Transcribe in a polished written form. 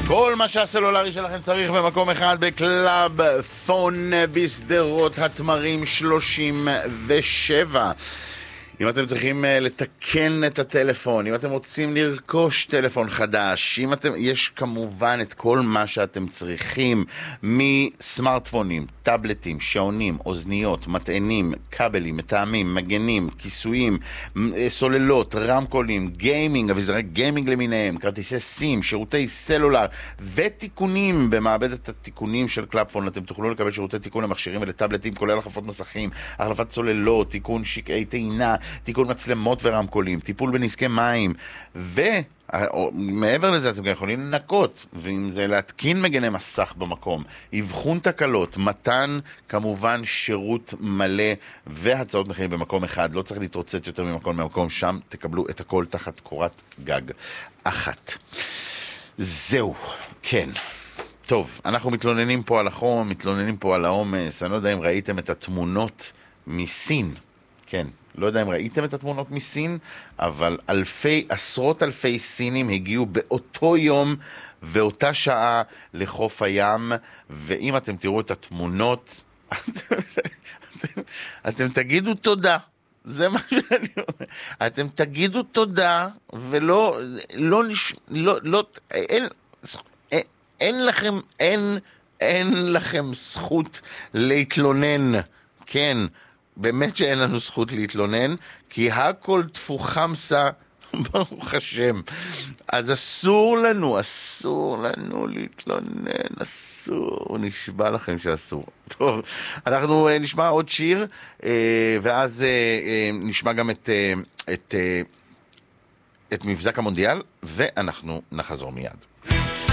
כל מה שהסלולרי שלכם צריך במקום אחד, בקלאב פון בסדרות התמרים 37. אם אתם צריכים לתקן את הטלפון, אם אתם רוצים לרכוש טלפון חדש, יש כמובן את כל מה שאתם צריכים, מסמארטפונים, טאבלטים, שעונים, אוזניות, מטענים, כבלים, מטעמים, מגנים, כיסויים, סוללות, רמקולים, גיימינג, אביזרי גיימינג למיניהם, כרטיסי סים, שירותי סלולר ותיקונים במעבדת התיקונים של קלאבפון. אתם תוכלו לקבל שירותי תיקון למכשירים ולטאבלטים, כולל החלפות מסכים, החלפת סוללות, תיקון שקעי טעינה, תיקון מצלמות ורמקולים, טיפול בנזקי מים, ומעבר לזה אתם גם יכולים לנקות, ואם זה להתקין מגני מסך במקום, אבחון תקלות, מתן כמובן שירות מלא והצעות מחירים במקום אחד. לא צריך להתרוצץ יותר ממקום למקום, שם תקבלו את הכל תחת קורת גג אחת. זהו, כן. טוב, אנחנו מתלוננים פה על החום, מתלוננים פה על העומס. אני לא יודע אם ראיתם את התמונות מסין. כן, לא יודע אם ראיתם את התמונות מסין, אבל עשרות אלפי סינים הגיעו באותו יום ואותה שעה לחוף הים, ואם אתם תראו את התמונות, אתם תגידו תודה. זה מה שאני אומר. אתם תגידו תודה, ולא, אין לכם זכות להתלונן. כן, באמת שאין לנו זכות להתלונן, כי הכל תפוחמסה, ברוך השם. אז אסור לנו להתלונן, אסור, נשבע לכם שאסור. טוב, אנחנו נשמע עוד שיר, ואז נשמע גם את מבזק המונדיאל, ואנחנו נחזור מיד.